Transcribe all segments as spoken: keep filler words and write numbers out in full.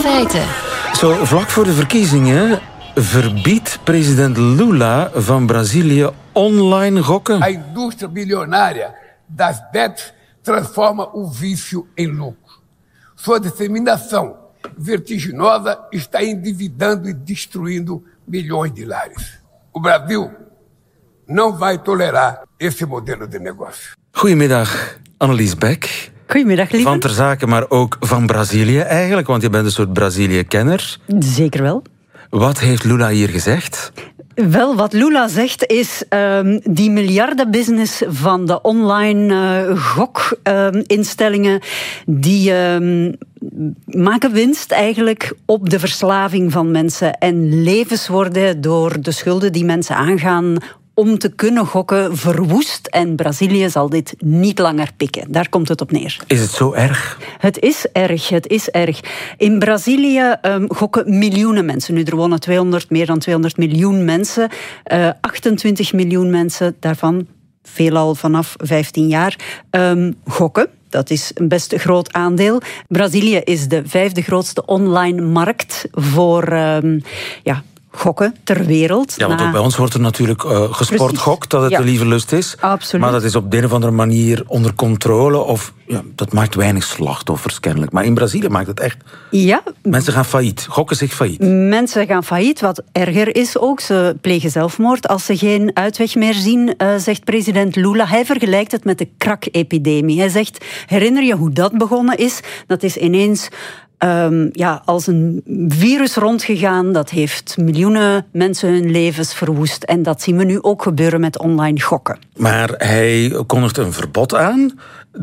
feiten. Zo, vlak voor de verkiezingen verbiedt president Lula van Brazilië online gokken. A indústria bilionária das bets transforma o vício em lucro. Sua disseminação vertiginosa está endividando e destruindo milhões de lares. O Brasil não vai tolerar esse modelo de negócio. Goedemiddag, Annelies Beck. Goedemiddag, lieve. Van ter zake, maar ook van Brazilië eigenlijk, want je bent een soort Brazilië-kenner. Zeker wel. Wat heeft Lula hier gezegd? Wel, wat Lula zegt is um, die miljardenbusiness van de online uh, gokinstellingen, uh, die um, maken winst eigenlijk op de verslaving van mensen. En levens worden door de schulden die mensen aangaan om te kunnen gokken verwoest. En Brazilië zal dit niet langer pikken. Daar komt het op neer. Is het zo erg? Het is erg, het is erg. In Brazilië um, gokken miljoenen mensen. Nu, er wonen tweehonderd, meer dan tweehonderd miljoen mensen. Uh, achtentwintig miljoen mensen, daarvan veelal vanaf vijftien jaar, um, gokken. Dat is een best groot aandeel. Brazilië is de vijfde grootste online markt voor um, ja, gokken ter wereld. Ja, want Na... ook bij ons wordt er natuurlijk uh, gesport gokt, dat het ja. de lieve lust is. Absoluut. Maar dat is op de een of andere manier onder controle. Of ja, dat maakt weinig slachtoffers kennelijk. Maar in Brazilië maakt het echt... Ja. Mensen gaan failliet, gokken zich failliet. Mensen gaan failliet, wat erger is ook. Ze plegen zelfmoord als ze geen uitweg meer zien, uh, zegt president Lula. Hij vergelijkt het met de crack-epidemie. Hij zegt, herinner je hoe dat begonnen is? Dat is ineens... Um, ja, als een virus rondgegaan, dat heeft miljoenen mensen hun levens verwoest. En dat zien we nu ook gebeuren met online gokken. Maar hij kondigt een verbod aan.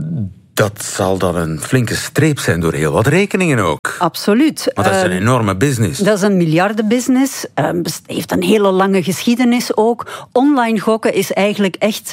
Dat zal dan een flinke streep zijn door heel wat rekeningen ook. Absoluut. Want dat is een um, enorme business. Dat is een miljardenbusiness. Um, heeft een hele lange geschiedenis ook. Online gokken is eigenlijk echt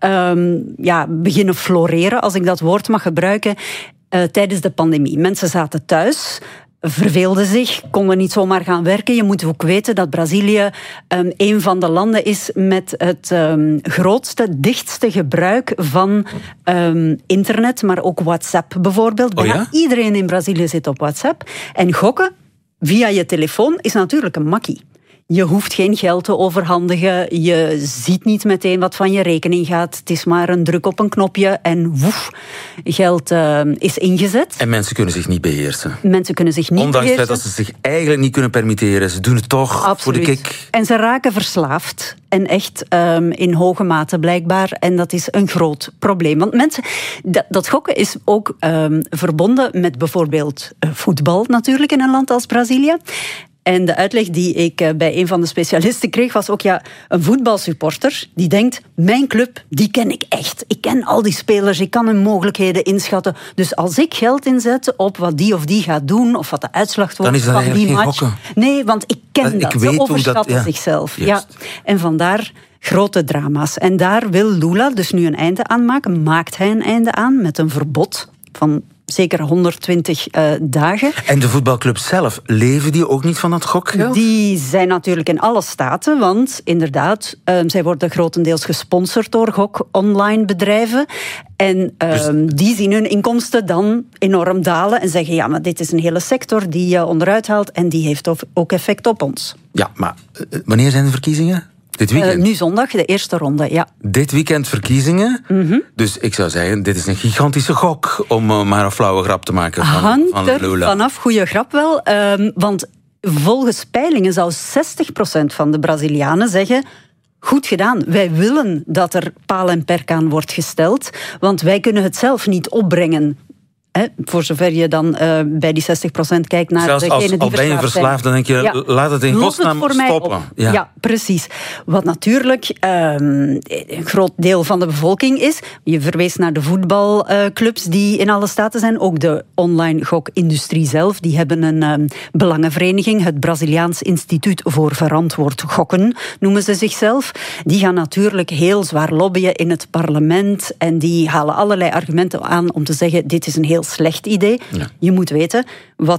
um, ja, beginnen floreren, als ik dat woord mag gebruiken. Uh, tijdens de pandemie. Mensen zaten thuis, verveelden zich, konden niet zomaar gaan werken. Je moet ook weten dat Brazilië um, een van de landen is met het um, grootste, dichtste gebruik van um, internet, maar ook WhatsApp bijvoorbeeld. Oh ja? Bijna iedereen in Brazilië zit op WhatsApp. En gokken via je telefoon is natuurlijk een makkie. Je hoeft geen geld te overhandigen. Je ziet niet meteen wat van je rekening gaat. Het is maar een druk op een knopje en woef, geld uh, is ingezet. En mensen kunnen zich niet beheersen. Mensen kunnen zich niet Ondanks beheersen. het feit dat ze zich eigenlijk niet kunnen permitteren. Ze doen het toch Absoluut. voor de kick. En ze raken verslaafd. En echt um, in hoge mate blijkbaar. En dat is een groot probleem. Want mensen, dat, dat gokken is ook um, verbonden met bijvoorbeeld uh, voetbal natuurlijk in een land als Brazilië. En de uitleg die ik bij een van de specialisten kreeg was ook, ja, een voetbalsupporter die denkt, mijn club, die ken ik echt. Ik ken al die spelers, ik kan hun mogelijkheden inschatten. Dus als ik geld inzet op wat die of die gaat doen, of wat de uitslag wordt van die match. Gokken. Nee, want ik ken ik dat. Weet Ze overschatten dat, ja. zichzelf. Juist. Ja. En vandaar grote drama's. En daar wil Lula dus nu een einde aan maken. Maakt hij een einde aan met een verbod van zeker honderdtwintig uh, dagen. En de voetbalclubs zelf, leven die ook niet van dat gokgeld? Die zijn natuurlijk in alle staten, want inderdaad, uh, zij worden grotendeels gesponsord door gok-online bedrijven. En uh, dus die zien hun inkomsten dan enorm dalen en zeggen, ja, maar dit is een hele sector die uh, onderuit haalt en die heeft ook effect op ons. Ja, maar uh, wanneer zijn de verkiezingen? Dit weekend? Uh, nu zondag, de eerste ronde, ja. Dit weekend verkiezingen. Mm-hmm. Dus ik zou zeggen, dit is een gigantische gok om uh, maar een flauwe grap te maken van, Hangt van er Lula. vanaf, goede grap wel. Um, want volgens peilingen zou zestig procent van de Brazilianen zeggen, goed gedaan, wij willen dat er paal en perk aan wordt gesteld, want wij kunnen het zelf niet opbrengen. He, voor zover je dan uh, bij die zestig procent kijkt naar Zelfs degene als, die al ben je verslaafd, dan denk je, ja, laat het in godsnaam stoppen. Ja. ja, precies. Wat natuurlijk um, een groot deel van de bevolking is. Je verwees naar de voetbalclubs uh, die in alle staten zijn. Ook de online gokindustrie zelf. Die hebben een um, belangenvereniging. Het Braziliaans Instituut voor Verantwoord Gokken noemen ze zichzelf. Die gaan natuurlijk heel zwaar lobbyen in het parlement. En die halen allerlei argumenten aan om te zeggen, dit is een heel slecht idee. Ja. Je moet weten, wat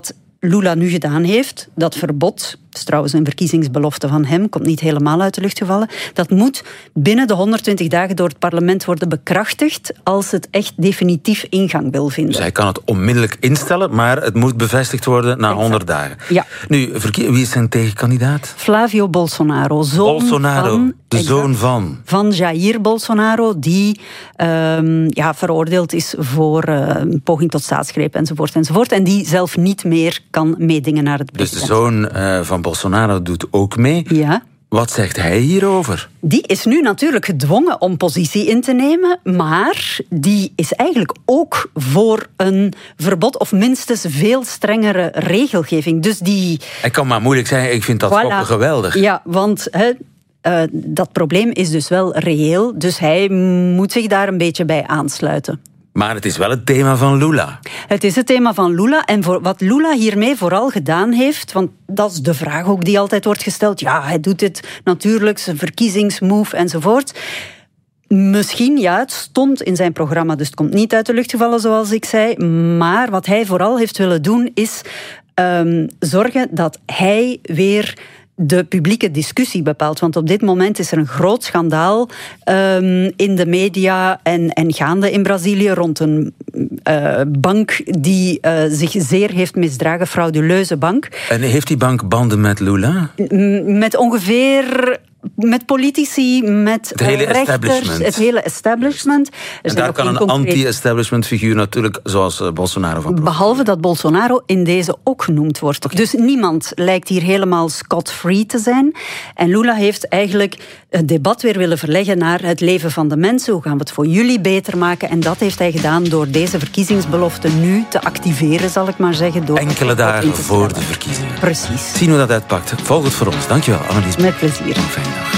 Lula nu gedaan heeft, dat verbod, dat is trouwens een verkiezingsbelofte van hem, komt niet helemaal uit de lucht gevallen, dat moet binnen de honderdtwintig dagen door het parlement worden bekrachtigd als het echt definitief ingang wil vinden. Dus hij kan het onmiddellijk instellen, maar het moet bevestigd worden na honderd dagen. Ja. Nu, wie is zijn tegenkandidaat? Flavio Bolsonaro, zoon Bolsonaro, van... de zoon van... Van Jair Bolsonaro, die um, ja, veroordeeld is voor uh, poging tot staatsgreep enzovoort enzovoort. En die zelf niet meer kan meedingen naar het president. Dus de zoon uh, van Bolsonaro doet ook mee. Ja. Wat zegt hij hierover? Die is nu natuurlijk gedwongen om positie in te nemen, maar die is eigenlijk ook voor een verbod of minstens veel strengere regelgeving. Dus die... Hij kan maar moeilijk zeggen, ik vind dat voilà. Gokken geweldig. Ja, want... He, Uh, dat probleem is dus wel reëel, dus hij moet zich daar een beetje bij aansluiten. Maar het is wel het thema van Lula. Het is het thema van Lula. En voor wat Lula hiermee vooral gedaan heeft, want dat is de vraag ook die altijd wordt gesteld. Ja, hij doet dit natuurlijk, zijn verkiezingsmove enzovoort. Misschien, ja, het stond in zijn programma, dus het komt niet uit de lucht gevallen zoals ik zei. Maar wat hij vooral heeft willen doen is um, zorgen dat hij weer de publieke discussie bepaalt. Want op dit moment is er een groot schandaal um, in de media en, en gaande in Brazilië rond een uh, bank die uh, zich zeer heeft misdragen, frauduleuze bank. En heeft die bank banden met Lula? Met ongeveer... Met politici, met het hele rechters, establishment. het hele establishment. Er en daar kan een concreet... anti-establishment figuur natuurlijk, zoals uh, Bolsonaro van profiteert. Behalve dat Bolsonaro in deze ook genoemd wordt. Okay. Dus niemand lijkt hier helemaal scot-free te zijn. En Lula heeft eigenlijk het debat weer willen verleggen naar het leven van de mensen. Hoe gaan we het voor jullie beter maken? En dat heeft hij gedaan door deze verkiezingsbelofte nu te activeren, zal ik maar zeggen. Door Enkele dagen voor de verkiezingen. Precies. Zien hoe dat uitpakt. Volg het voor ons. Dankjewel, Annelies. Met plezier. Fijne dag.